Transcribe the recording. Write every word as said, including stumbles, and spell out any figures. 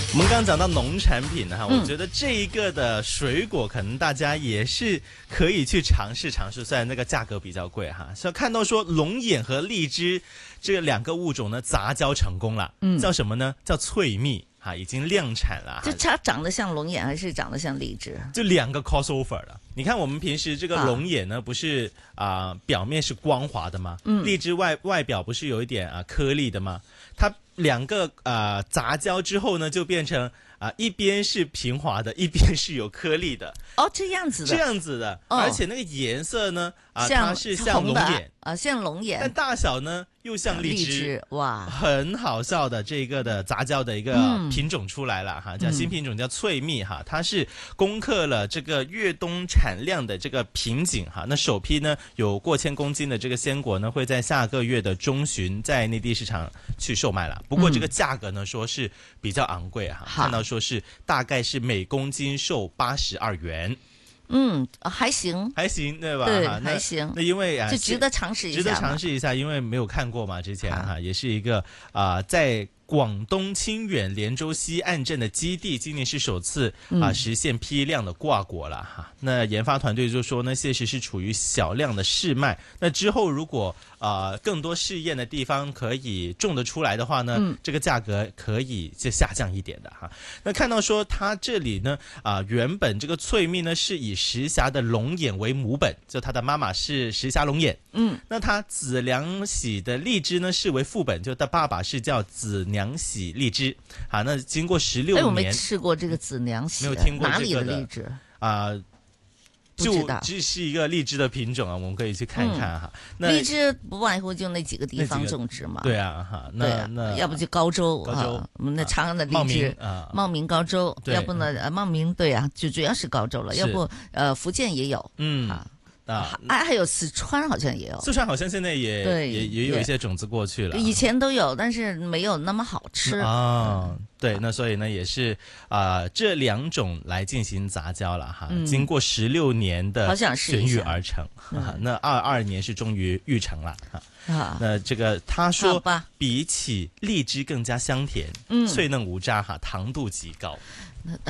我们刚刚讲到农产品哈， 嗯我觉得这一个的水果可能大家也是可以去尝试尝试，虽然那个价格比较贵哈。是看到说龙眼和荔枝这两个物种呢杂交成功了，嗯，叫什么呢？叫翠蜜哈，已经量产了。 就它长得像龙眼还是长得像荔枝？ 就两个 crossover 了。你看我们平时这个龙眼呢，啊、不是啊、呃、表面是光滑的吗？嗯，荔枝外外表不是有一点啊颗粒的吗？它两个啊、呃、杂交之后呢，就变成啊、呃、一边是平滑的，一边是有颗粒的。 哦，这样子的， 这样子的，哦、而且那个颜色呢啊、呃，它是像龙眼啊、呃，像龙眼， 但大小呢又像荔枝， 荔枝哇， 很好笑的这个的杂交的一个品种出来了、嗯、哈，叫新品种叫翠蜜哈，它是攻克了这个越冬产量的这个瓶颈哈。那首批呢有过千公斤的这个鲜果呢，会在下个月的中旬在内地市场去售卖了。不过这个价格呢说是比较昂贵哈，看到说是大概是每公斤售八十二元。 嗯，还行， 还行，对吧？ 对，还行。 那因为啊， 就值得尝试一下， 值得尝试一下，因为没有看过嘛，之前哈、啊，也是一个啊、呃，在广东清远连州西岸镇的基地，今年是首次啊、呃、实现批量的挂果了哈、嗯。那研发团队就说呢，现时是处于小量的试卖，那之后如果啊、呃、更多试验的地方可以种得出来的话呢，嗯、这个价格可以就下降一点的哈。那看到说它这里呢啊、呃、原本这个翠蜜呢是以石峡的龙眼为母本，就它的妈妈是石峡龙眼，嗯，那它子良喜的荔枝呢是为父本，就它爸爸是叫子良喜荔枝，好，那经过十六年， 哎，我没吃过这个子良喜， 没有听过这个的哪里的荔枝啊？呃就这是一个荔枝的品种啊，我们可以去看一看哈。嗯、 那荔枝不外乎就那几个地方种植嘛。 对啊，哈，那啊、 那要不就高州， 高州， 我们那长安的荔枝， 啊， 茂名高州，要不呢，呃，茂名对啊，就主要是高州了，要不呃，福建也有， 嗯啊。啊，还还有四川好像也有， 四川好像现在也对也也有一些种子过去了， 以前都有，但是没有那么好吃啊、哦。对，那所以呢也是啊、呃，这两种来进行杂交了哈，嗯、经过十六年的选育而成，嗯、那二二年是终于育成了哈。啊，那这个他说比起荔枝更加香甜，嗯，脆嫩无渣哈，糖度极高。